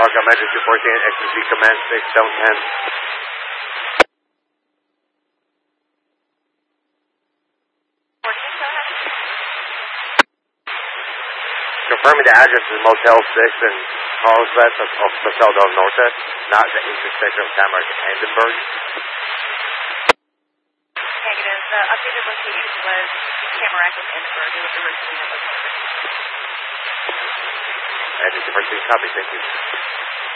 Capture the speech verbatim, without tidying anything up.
Welcome, Metro two fourteen, X Z Command six seven ten. Confirming the address is Motel six in Carlsbad of Paseo del Norte, not the intersection of Tamarack and Hindenburg. Negative. The updated location was Tamarack and Hindenburg. It was originally located. And it's the first thing, copy, thank you.